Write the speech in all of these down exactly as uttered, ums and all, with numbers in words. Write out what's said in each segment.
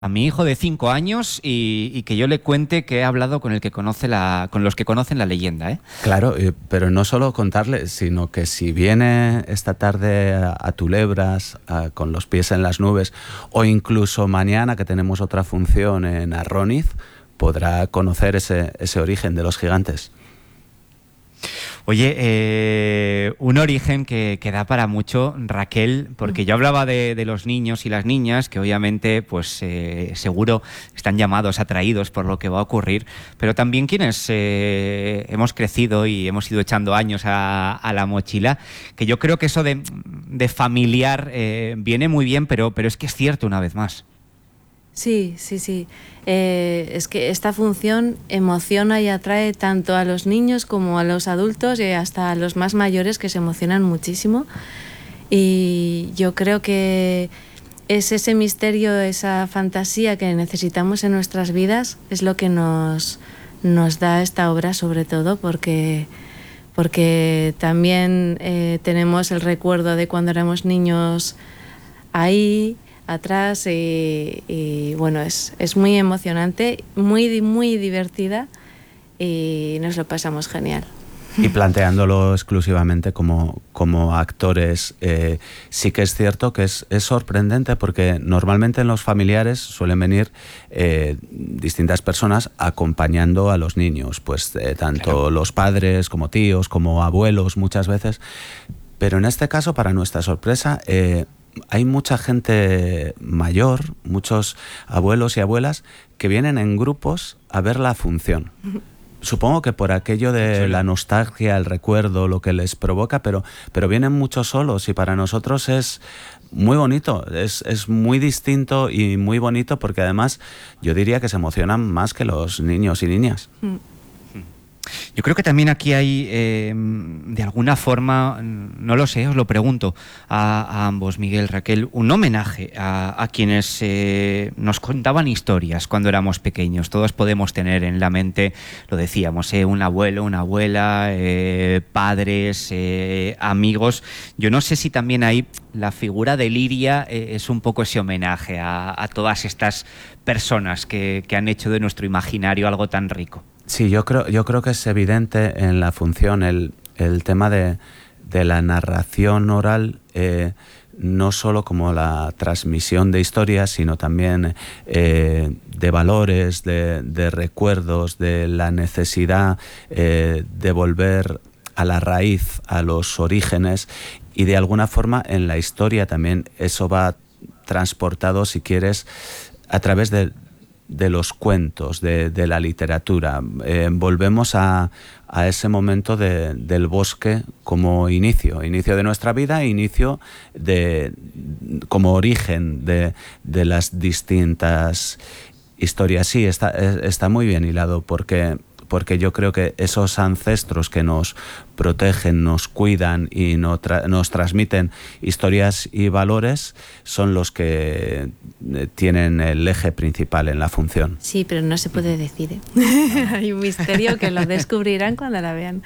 a mi hijo de cinco años y, y que yo le cuente que he hablado con el que conoce la, con los que conocen la leyenda, ¿eh? Claro, eh, pero no solo contarle, sino que si viene esta tarde a, a Tulebras a, con los pies en las nubes, o incluso mañana que tenemos otra función en Arroniz, podrá conocer ese, ese origen de los gigantes. Oye, eh, un origen que, que da para mucho, Raquel, porque yo hablaba de, de los niños y las niñas, que obviamente, pues eh, seguro están llamados, atraídos por lo que va a ocurrir, pero también quienes eh, hemos crecido y hemos ido echando años a, a la mochila, que yo creo que eso de, de familiar eh, viene muy bien, pero, pero es que es cierto una vez más. Sí, sí, sí. Eh, es que esta función emociona y atrae tanto a los niños como a los adultos y hasta a los más mayores, que se emocionan muchísimo. Y yo creo que es ese misterio, esa fantasía que necesitamos en nuestras vidas, es lo que nos, nos da esta obra, sobre todo porque, porque también eh, tenemos el recuerdo de cuando éramos niños ahí atrás y, y bueno, es, es muy emocionante, muy, muy divertida y nos lo pasamos genial. Y planteándolo exclusivamente como, como actores, eh, sí que es cierto que es, es sorprendente porque normalmente en los familiares suelen venir eh, distintas personas acompañando a los niños, pues eh, tanto claro. los padres como tíos, como abuelos muchas veces, pero en este caso, para nuestra sorpresa, eh, hay mucha gente mayor, muchos abuelos y abuelas que vienen en grupos a ver la función. Supongo que por aquello de la nostalgia, el recuerdo, lo que les provoca, pero, pero vienen muchos solos y para nosotros es muy bonito, es, es muy distinto y muy bonito porque además yo diría que se emocionan más que los niños y niñas. Mm. Yo creo que también aquí hay, eh, de alguna forma, no lo sé, os lo pregunto a, a ambos, Miguel, Raquel, un homenaje a, a quienes eh, nos contaban historias cuando éramos pequeños. Todos podemos tener en la mente, lo decíamos, eh, un abuelo, una abuela, eh, padres, eh, amigos. Yo no sé si también ahí la figura de Liria eh, es un poco ese homenaje a, a todas estas personas que, que han hecho de nuestro imaginario algo tan rico. Sí, yo creo, yo creo que es evidente en la función el, el tema de, de la narración oral, eh, no solo como la transmisión de historias, sino también eh, de valores, de, de recuerdos, de la necesidad eh, de volver a la raíz, a los orígenes, y de alguna forma en la historia también eso va transportado, si quieres, a través de de los cuentos, de, de la literatura. Eh, volvemos a, a ese momento de, del bosque como inicio, inicio de nuestra vida, inicio de, como origen de, de las distintas historias. Sí, está, está muy bien hilado porque... porque yo creo que esos ancestros que nos protegen, nos cuidan y nos, tra nos transmiten historias y valores son los que tienen el eje principal en la función. Sí, pero no se puede decir, ¿eh? Hay un misterio que lo descubrirán cuando la vean.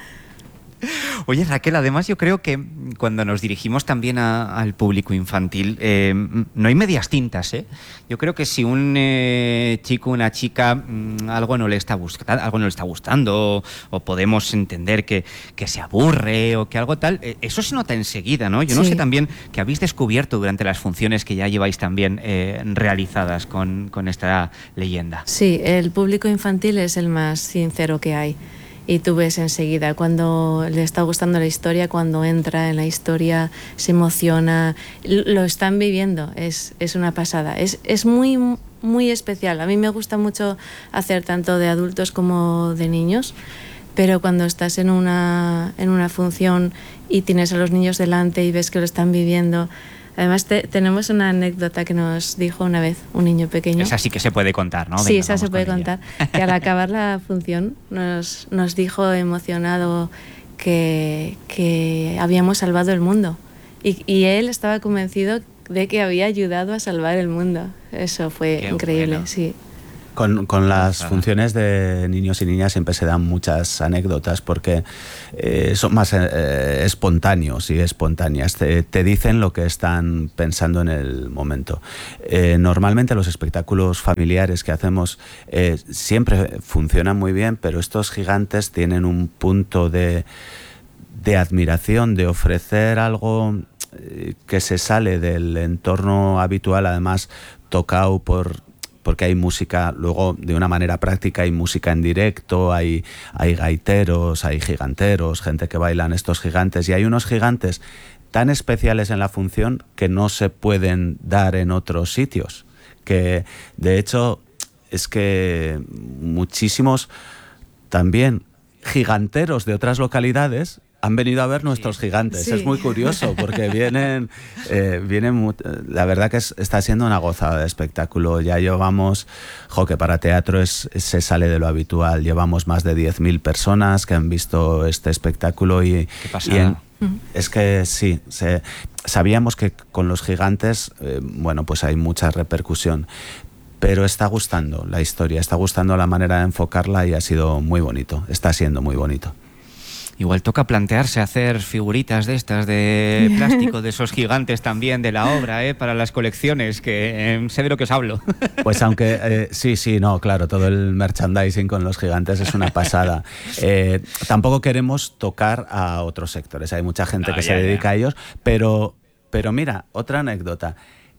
Oye, Raquel, además yo creo que cuando nos dirigimos también a, al público infantil, eh, no hay medias tintas, ¿eh? Yo creo que si un eh, chico, una chica, mmm, algo no le está buscando, algo no le está gustando, o, o podemos entender que, que se aburre o que algo tal, eh, eso se nota enseguida, ¿no? Yo sí. no sé también que habéis descubierto durante las funciones que ya lleváis también eh, realizadas con, con esta leyenda. Sí, el público infantil es el más sincero que hay. Y tú ves enseguida cuando le está gustando la historia, cuando entra en la historia, se emociona, lo están viviendo, es, es una pasada, es, es muy, muy especial. A mí me gusta mucho hacer tanto de adultos como de niños, pero cuando estás en una, en una función y tienes a los niños delante y ves que lo están viviendo. Además te, tenemos una anécdota que nos dijo una vez un niño pequeño. Esa sí que se puede contar, ¿no? Venga, sí, esa se puede contar. Que al acabar la función nos, nos dijo emocionado que, que habíamos salvado el mundo. Y, y él estaba convencido de que había ayudado a salvar el mundo. Eso fue Qué increíble, bueno. sí. Con, con las funciones de niños y niñas siempre se dan muchas anécdotas porque eh, son más eh, espontáneos y espontáneas. Te, te dicen lo que están pensando en el momento. Eh, normalmente los espectáculos familiares que hacemos eh, siempre funcionan muy bien, pero estos gigantes tienen un punto de, de admiración, de ofrecer algo eh, que se sale del entorno habitual, además tocado por... porque hay música, luego de una manera práctica hay música en directo, hay, hay gaiteros, hay giganteros, gente que bailan estos gigantes, y hay unos gigantes tan especiales en la función que no se pueden dar en otros sitios, que de hecho es que muchísimos también giganteros de otras localidades han venido a ver nuestros gigantes. Sí. Es muy curioso porque vienen, eh, vienen, la verdad que es, está siendo una gozada de espectáculo. Ya llevamos, jo, que para teatro es, se sale de lo habitual. Llevamos más de diez mil personas que han visto este espectáculo y, Qué pasada. y en, es que sí, se, sabíamos que con los gigantes, eh, bueno, pues hay mucha repercusión. Pero está gustando la historia, está gustando la manera de enfocarla y ha sido muy bonito, está siendo muy bonito. Igual toca plantearse hacer figuritas de estas de plástico, de esos gigantes también de la obra, ¿eh? Para las colecciones, que eh, sé de lo que os hablo. Pues aunque, eh, sí, sí, no, claro, todo el merchandising con los gigantes es una pasada. Eh, tampoco queremos tocar a otros sectores, hay mucha gente no, que ya, se dedica ya. a ellos, pero, pero mira, otra anécdota.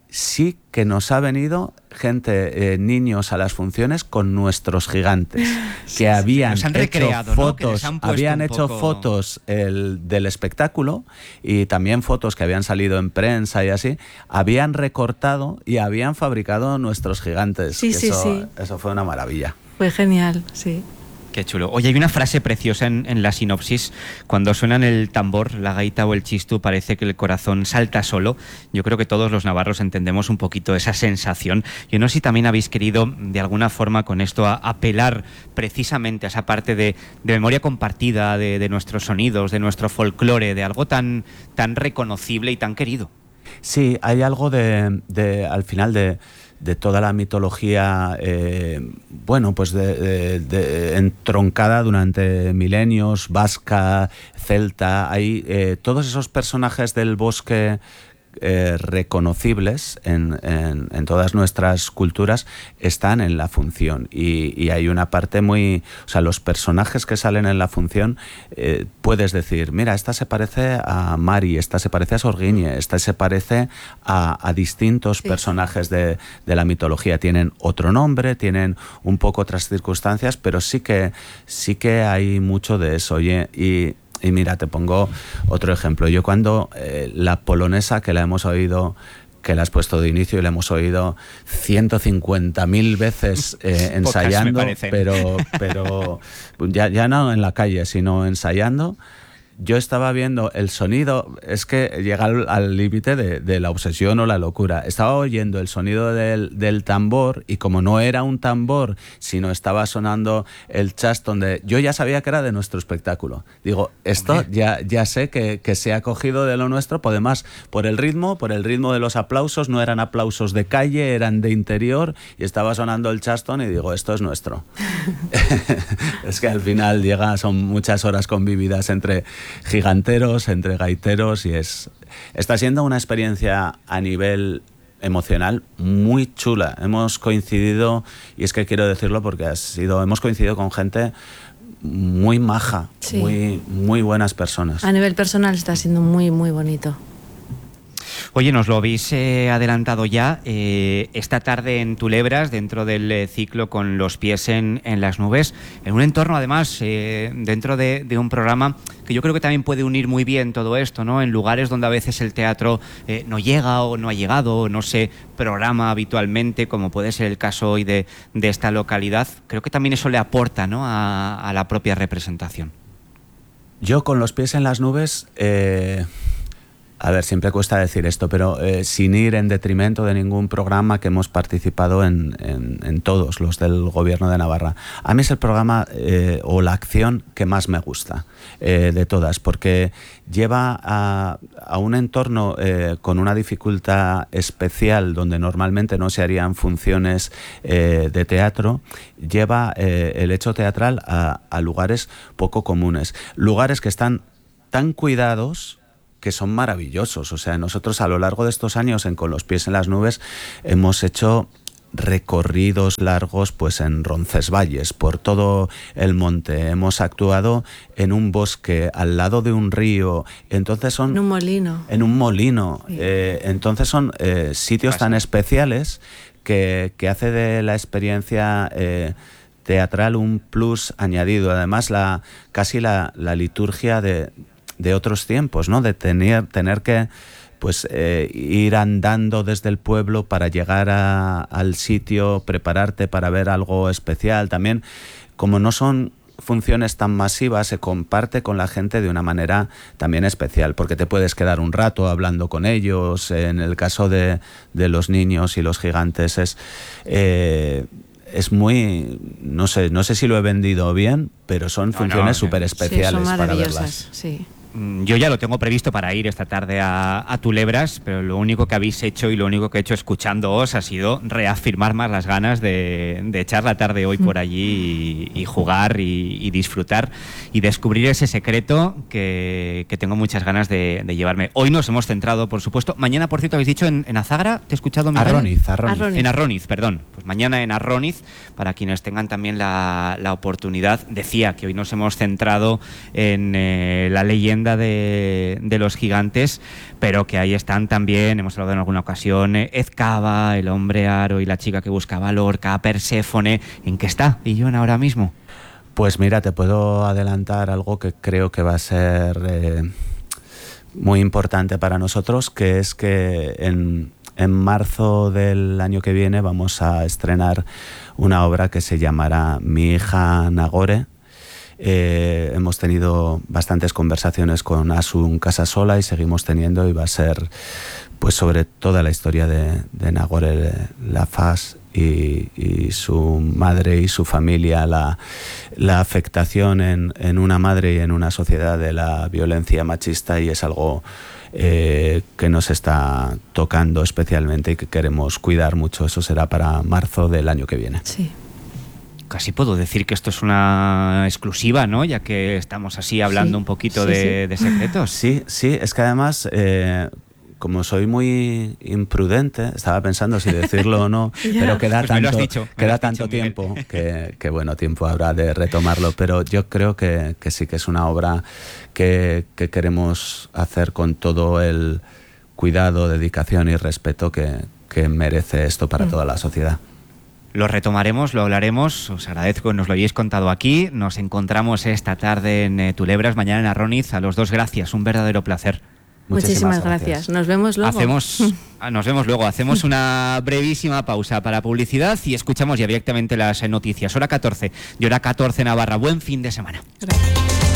Sí que nos ha venido gente, eh, niños a las funciones con nuestros gigantes, que sí, habían han hecho fotos, ¿no? habían hecho poco... fotos el, del espectáculo y también fotos que habían salido en prensa y así, habían recortado y habían fabricado nuestros gigantes. Sí, sí, eso, sí. Eso fue una maravilla. Fue genial, sí. Qué chulo. Oye, hay una frase preciosa en, en la sinopsis. Cuando suenan el tambor, la gaita o el chistu, parece que el corazón salta solo. Yo creo que todos los navarros entendemos un poquito esa sensación. Yo no sé si también habéis querido, de alguna forma, con esto, a, apelar precisamente a esa parte de, de memoria compartida, de, de nuestros sonidos, de nuestro folclore, de algo tan, tan reconocible y tan querido. Sí, hay algo de, de al final de... de toda la mitología, eh, bueno, pues de, de, de entroncada durante milenios, vasca, celta, hay eh, todos esos personajes del bosque eh, reconocibles en, en, en todas nuestras culturas están en la función y, y hay una parte muy, o sea, los personajes que salen en la función eh, puedes decir, mira, esta se parece a Mari, esta se parece a Sorguiñe, esta se parece a, a distintos sí. personajes de, de la mitología, tienen otro nombre, tienen un poco otras circunstancias, pero sí que sí que hay mucho de eso. Oye, y Y mira, te pongo otro ejemplo. Yo cuando eh, la polonesa, que la hemos oído, que la has puesto de inicio y la hemos oído ciento cincuenta mil veces eh, ensayando, pero, pero ya, ya no en la calle, sino ensayando, yo estaba viendo el sonido, es que llega al límite de, de la obsesión o la locura. Estaba oyendo el sonido del, del tambor y como no era un tambor, sino estaba sonando el chaston de... Yo ya sabía que era de nuestro espectáculo. Digo, esto ya, ya sé que, que se ha cogido de lo nuestro, por además, por el ritmo, por el ritmo de los aplausos, no eran aplausos de calle, eran de interior y estaba sonando el chaston y digo, esto es nuestro. Es que al final llega, son muchas horas convividas entre giganteros, entre gaiteros y es está siendo una experiencia a nivel emocional muy chula. Hemos coincidido, y es que quiero decirlo porque ha sido, hemos coincidido con gente muy maja, sí. muy, muy buenas personas. A nivel personal está siendo muy, muy bonito. Oye, nos lo habéis eh, adelantado ya, eh, esta tarde en Tulebras, dentro del eh, ciclo Con los pies en, en las nubes, en un entorno además, eh, dentro de, de un programa que yo creo que también puede unir muy bien todo esto, ¿no? En lugares donde a veces el teatro eh, no llega o no ha llegado, o no se programa habitualmente, como puede ser el caso hoy de, de esta localidad. Creo que también eso le aporta, ¿no? a, a la propia representación. Yo Con los pies en las nubes... Eh... A ver, siempre cuesta decir esto, pero eh, sin ir en detrimento de ningún programa que hemos participado en, en, en todos los del Gobierno de Navarra. A mí es el programa eh, o la acción que más me gusta eh, de todas, porque lleva a, a un entorno eh, con una dificultad especial donde normalmente no se harían funciones eh, de teatro, lleva eh, el hecho teatral a, a lugares poco comunes, lugares que están tan cuidados que son maravillosos. O sea, nosotros a lo largo de estos años en Con los pies en las nubes hemos hecho recorridos largos pues en Roncesvalles, por todo el monte. Hemos actuado en un bosque, al lado de un río. Entonces son... En un molino. En un molino. Sí. Eh, entonces son eh, sitios Pasa. tan especiales que, que hace de la experiencia... Eh, teatral un plus añadido. Además, la casi la, la liturgia de, de otros tiempos, ¿no? De tener, tener que pues eh, ir andando desde el pueblo para llegar a, al sitio, prepararte para ver algo especial. También, como no son funciones tan masivas, se comparte con la gente de una manera también especial, porque te puedes quedar un rato hablando con ellos. En el caso de, de los niños y los gigantes es... Eh, es muy, no sé, no sé si lo he vendido bien, pero son no, funciones no, súper especiales sí, son para verlas. Sí. Yo ya lo tengo previsto para ir esta tarde a, a Tulebras, pero lo único que habéis hecho y lo único que he hecho escuchándoos ha sido reafirmar más las ganas de, de echar la tarde hoy por allí y, y jugar y, y disfrutar y descubrir ese secreto que, que tengo muchas ganas de, de llevarme. Hoy nos hemos centrado, por supuesto. Mañana, por cierto, habéis dicho en, en Azagra, ¿te he escuchado? Arroniz, Arroniz. Arroniz. En Arroniz, perdón. Pues mañana en Arroniz, para quienes tengan también la, la oportunidad. Decía que hoy nos hemos centrado en eh, la leyenda De, de los gigantes, pero que ahí están también, hemos hablado en alguna ocasión, Ezcaba, el hombre aro y la chica que buscaba a Lorca, Perséfone. ¿En qué está Illón ahora mismo? Pues mira, te puedo adelantar algo que creo que va a ser eh, muy importante para nosotros, que es que en, en marzo del año que viene vamos a estrenar una obra que se llamará Mi hija Nagore. Eh, hemos tenido bastantes conversaciones con Asun Casasola y seguimos teniendo, y va a ser pues sobre toda la historia de, de Nagore Laffaz y, y su madre y su familia, la, la afectación en, en una madre y en una sociedad de la violencia machista, y es algo eh, que nos está tocando especialmente y que queremos cuidar mucho. Eso será para marzo del año que viene. Sí. Casi puedo decir que esto es una exclusiva, ¿no? Ya que estamos así hablando sí, un poquito sí, de, sí. de secretos. Sí, sí, es que además, eh, como soy muy imprudente, estaba pensando si decirlo o no, yeah. pero queda pues tanto, dicho, queda tanto dicho, tiempo que, que, bueno, tiempo habrá de retomarlo, pero yo creo que, que sí que es una obra que, que queremos hacer con todo el cuidado, dedicación y respeto que, que merece esto para mm. toda la sociedad. Lo retomaremos, lo hablaremos. Os agradezco que nos lo hayáis contado aquí. Nos encontramos esta tarde en eh, Tulebras, mañana en Arroniz. A los dos, gracias. Un verdadero placer. Muchísimas, Muchísimas gracias. gracias. Nos vemos luego. Hacemos, nos vemos luego. Hacemos una brevísima pausa para publicidad y escuchamos ya directamente las noticias. Hora catorce. De hora catorce Navarra. Buen fin de semana. Gracias.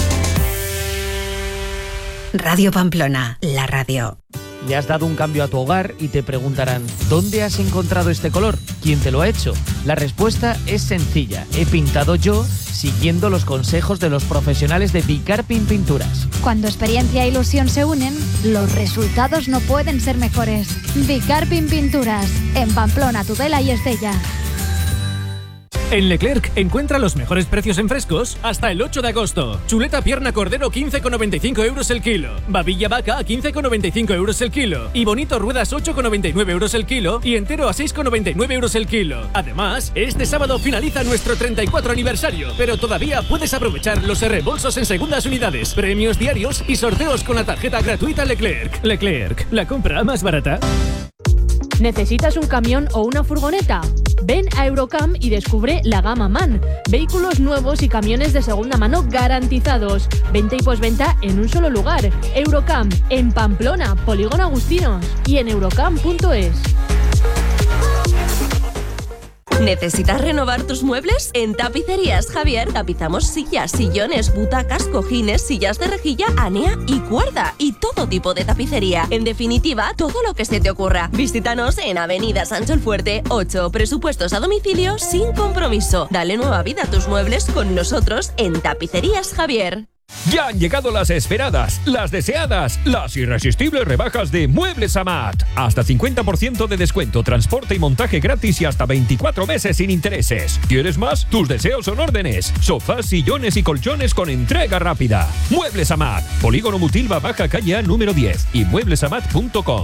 Radio Pamplona, la radio. Le has dado un cambio a tu hogar y te preguntarán, ¿dónde has encontrado este color? ¿Quién te lo ha hecho? La respuesta es sencilla. He pintado yo siguiendo los consejos de los profesionales de Bicarpin Pinturas. Cuando experiencia e ilusión se unen, los resultados no pueden ser mejores. Bicarpin Pinturas, en Pamplona, Tudela y Estella. En Leclerc encuentra los mejores precios en frescos hasta el ocho de agosto. Chuleta pierna cordero quince con noventa y cinco euros el kilo. Babilla vaca a quince con noventa y cinco euros el kilo. Y bonito ruedas ocho con noventa y nueve euros el kilo. Y entero a seis con noventa y nueve euros el kilo. Además, este sábado finaliza nuestro treinta y cuatro aniversario. Pero todavía puedes aprovechar los reembolsos en segundas unidades, premios diarios y sorteos con la tarjeta gratuita Leclerc. Leclerc, la compra más barata. ¿Necesitas un camión o una furgoneta? Ven a Eurocam y descubre la gama MAN. Vehículos nuevos y camiones de segunda mano garantizados. Venta y postventa en un solo lugar. Eurocam, en Pamplona, Polígono Agustinos y en eurocam punto es. ¿Necesitas renovar tus muebles? En Tapicerías Javier tapizamos sillas, sillones, butacas, cojines, sillas de rejilla, anea y cuerda. Y todo tipo de tapicería. En definitiva, todo lo que se te ocurra. Visítanos en Avenida Sancho el Fuerte ocho. Presupuestos a domicilio sin compromiso. Dale nueva vida a tus muebles con nosotros en Tapicerías Javier. Ya han llegado las esperadas, las deseadas, las irresistibles rebajas de Muebles Amat. Hasta cincuenta por ciento de descuento, transporte y montaje gratis y hasta veinticuatro meses sin intereses. ¿Quieres más? Tus deseos son órdenes. Sofás, sillones y colchones con entrega rápida. Muebles Amat, Polígono Mutilva, Baja Calle A número diez y mueblesamat punto com.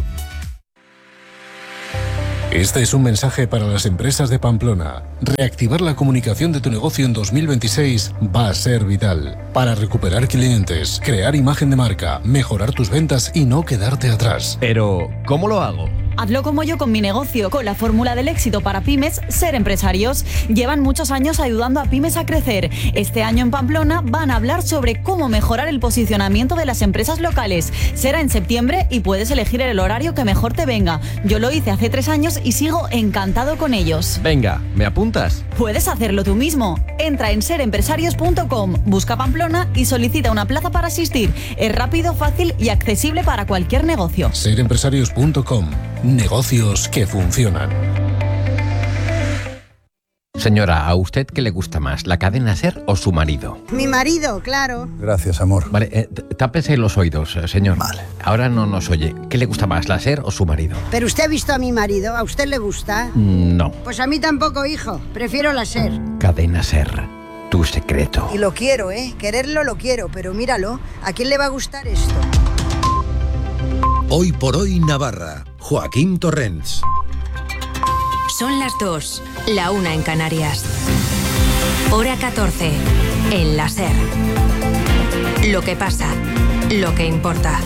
Este es un mensaje para las empresas de Pamplona. Reactivar la comunicación de tu negocio en dos mil veintiséis va a ser vital para recuperar clientes, crear imagen de marca, mejorar tus ventas y no quedarte atrás. Pero, ¿cómo lo hago? Hazlo como yo con mi negocio, con la fórmula del éxito para pymes, Ser Empresarios. Llevan muchos años ayudando a pymes a crecer. Este año en Pamplona van a hablar sobre cómo mejorar el posicionamiento de las empresas locales. Será en septiembre y puedes elegir el horario que mejor te venga. Yo lo hice hace tres años y sigo encantado con ellos. Venga, ¿me apuntas? Puedes hacerlo tú mismo. Entra en ser empresarios punto com, busca Pamplona y solicita una plaza para asistir. Es rápido, fácil y accesible para cualquier negocio. ser empresarios punto com. Negocios que funcionan. Señora, ¿a usted qué le gusta más, la cadena SER o su marido? Mi marido, claro. Gracias, amor. Vale, eh, tápese los oídos, eh, señor. Vale. Ahora no nos oye. ¿Qué le gusta más, la SER o su marido? Pero usted ha visto a mi marido, ¿a usted le gusta? Mm, no. Pues a mí tampoco, hijo. Prefiero la SER. Cadena SER, tu secreto. Y lo quiero, ¿eh? Quererlo lo quiero, pero míralo. ¿A quién le va a gustar esto? Hoy por hoy Navarra. Joaquín Torrents. Son las dos, la una en Canarias. Hora catorce, en la SER. Lo que pasa, lo que importa.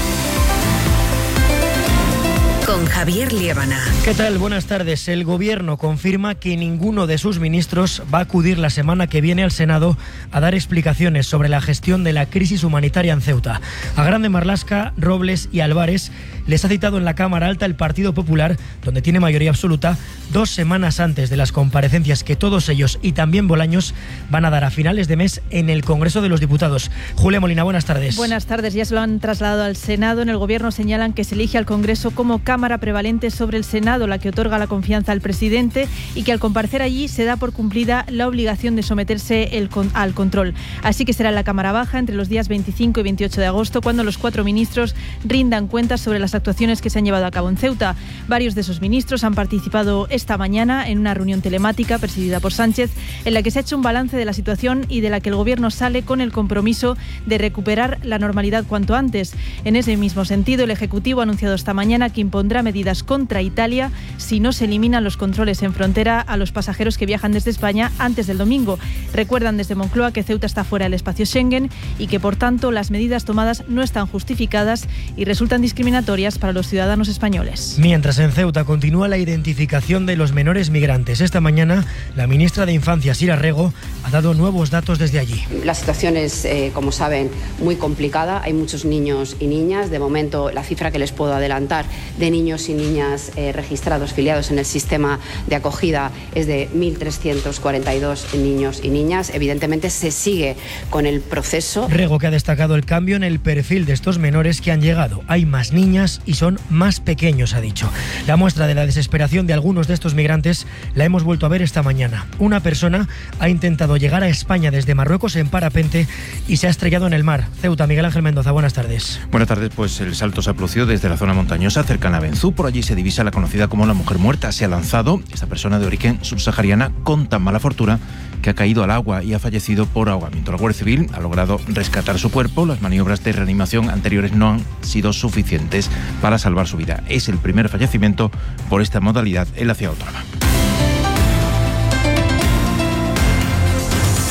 Con Javier Liébana. ¿Qué tal? Buenas tardes. El Gobierno confirma que ninguno de sus ministros va a acudir la semana que viene al Senado a dar explicaciones sobre la gestión de la crisis humanitaria en Ceuta. A Grande Marlaska, Robles y Álvarez les ha citado en la Cámara Alta el Partido Popular, donde tiene mayoría absoluta, dos semanas antes de las comparecencias que todos ellos y también Bolaños van a dar a finales de mes en el Congreso de los Diputados. Julia Molina, buenas tardes. Buenas tardes. Ya se lo han trasladado al Senado. En el Gobierno señalan que se elige al Congreso como Cámara prevalente sobre el Senado, la que otorga la confianza al presidente, y que al comparecer allí se da por cumplida la obligación de someterse el con, al control. Así que será en la Cámara Baja entre los días veinticinco y veintiocho de agosto cuando los cuatro ministros rindan cuentas sobre las actuaciones que se han llevado a cabo en Ceuta. Varios de esos ministros han participado esta mañana en una reunión telemática presidida por Sánchez, en la que se ha hecho un balance de la situación y de la que el Gobierno sale con el compromiso de recuperar la normalidad cuanto antes. En ese mismo sentido, el Ejecutivo ha anunciado esta mañana que impondrá medidas contra Italia si no se eliminan los controles en frontera a los pasajeros que viajan desde España antes del domingo. Recuerdan desde Moncloa que Ceuta está fuera del espacio Schengen y que, por tanto, las medidas tomadas no están justificadas y resultan discriminatorias para los ciudadanos españoles. Mientras en Ceuta continúa la identificación de los menores migrantes. Esta mañana, la ministra de Infancia, Sira Rego, ha dado nuevos datos desde allí. La situación es, eh, como saben, muy complicada. Hay muchos niños y niñas. De momento, la cifra que les puedo adelantar de niños y niñas eh, registrados, filiados en el sistema de acogida, es de mil trescientos cuarenta y dos niños y niñas. Evidentemente, se sigue con el proceso. Rego, que ha destacado el cambio en el perfil de estos menores que han llegado. Hay más niñas y son más pequeños, ha dicho. La muestra de la desesperación de algunos de estos migrantes la hemos vuelto a ver esta mañana. Una persona ha intentado llegar a España desde Marruecos en parapente y se ha estrellado en el mar. Ceuta, Miguel Ángel Mendoza, buenas tardes. Buenas tardes, pues el salto se ha producido desde la zona montañosa cercana a Benzú. Por allí se divisa la conocida como la mujer muerta. Se ha lanzado esta persona de origen subsahariana con tan mala fortuna que ha caído al agua y ha fallecido por ahogamiento. La Guardia Civil ha logrado rescatar su cuerpo. Las maniobras de reanimación anteriores no han sido suficientes para salvar su vida. Es el primer fallecimiento por esta modalidad en la ciudad autónoma.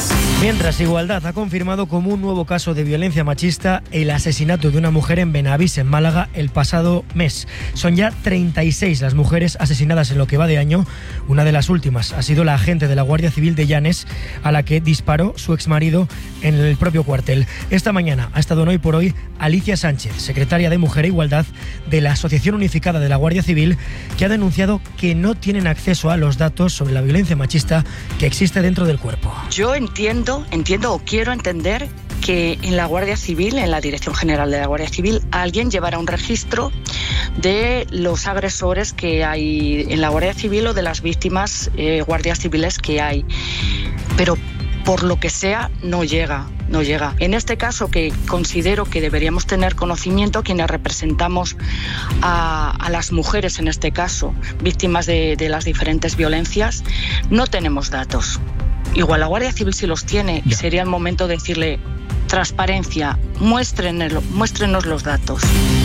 Mientras, Igualdad ha confirmado como un nuevo caso de violencia machista el asesinato de una mujer en Benavís, en Málaga, el pasado mes. Son ya treinta y seis las mujeres asesinadas en lo que va de año. Una de las últimas ha sido la agente de la Guardia Civil de Llanes, a la que disparó su exmarido en el propio cuartel. Esta mañana ha estado en Hoy por Hoy Alicia Sánchez, secretaria de Mujer e Igualdad de la Asociación Unificada de la Guardia Civil, que ha denunciado que no tienen acceso a los datos sobre la violencia machista que existe dentro del cuerpo. Yo entiendo Entiendo o quiero entender que en la Guardia Civil, en la Dirección General de la Guardia Civil, alguien llevará un registro de los agresores que hay en la Guardia Civil o de las víctimas eh, guardias civiles que hay. Pero por lo que sea, no llega, no llega. En este caso, que considero que deberíamos tener conocimiento, quienes representamos a, a las mujeres, en este caso, víctimas de, de las diferentes violencias, no tenemos datos. Igual la Guardia Civil sí los tiene y sería el momento de decirle transparencia, muéstrenlo, muéstrenos los datos.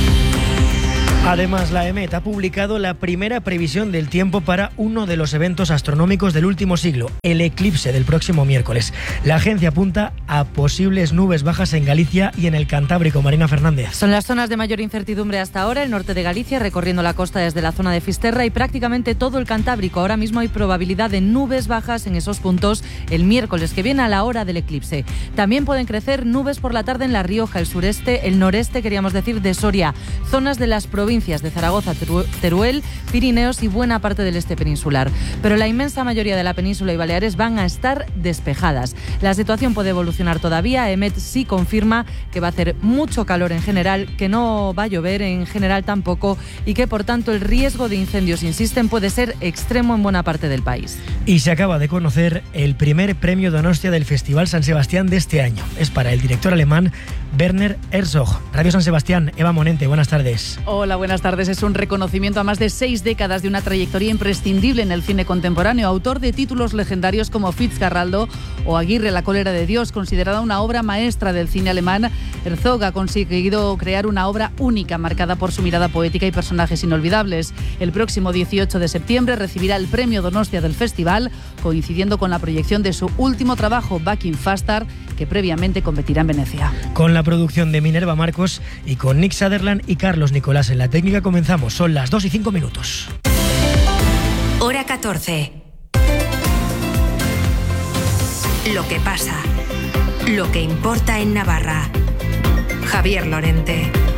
Además, la EMET ha publicado la primera previsión del tiempo para uno de los eventos astronómicos del último siglo, el eclipse del próximo miércoles. La agencia apunta a posibles nubes bajas en Galicia y en el Cantábrico. Marina Fernández. Son las zonas de mayor incertidumbre hasta ahora, el norte de Galicia, recorriendo la costa desde la zona de Fisterra y prácticamente todo el Cantábrico. Ahora mismo hay probabilidad de nubes bajas en esos puntos el miércoles que viene a la hora del eclipse. También pueden crecer nubes por la tarde en La Rioja, el sureste, el noreste, queríamos decir, de Soria, zonas de las provincias de Zaragoza, Teruel, Pirineos y buena parte del este peninsular. Pero la inmensa mayoría de la península y Baleares van a estar despejadas. La situación puede evolucionar todavía. EMET sí confirma que va a hacer mucho calor en general, que no va a llover en general tampoco y que por tanto el riesgo de incendios, insisten, puede ser extremo en buena parte del país. Y se acaba de conocer el primer premio Donostia del Festival San Sebastián de este año. Es para el director alemán Werner Herzog. Radio San Sebastián, Eva Monente, buenas tardes. Hola, buenas tardes. Es un reconocimiento a más de seis décadas de una trayectoria imprescindible en el cine contemporáneo, autor de títulos legendarios como Fitzcarraldo o Aguirre, la cólera de Dios, considerada una obra maestra del cine alemán. Herzog ha conseguido crear una obra única, marcada por su mirada poética y personajes inolvidables. El próximo dieciocho de septiembre recibirá el premio Donostia del festival, coincidiendo con la proyección de su último trabajo, Back in Faster, que previamente competirá en Venecia. Con la producción de Minerva Marcos y con Nick Sutherland y Carlos Nicolás en la técnica comenzamos. Son las dos y cinco minutos. Hora catorce. Lo que pasa. Lo que importa en Navarra. Javier Lorente.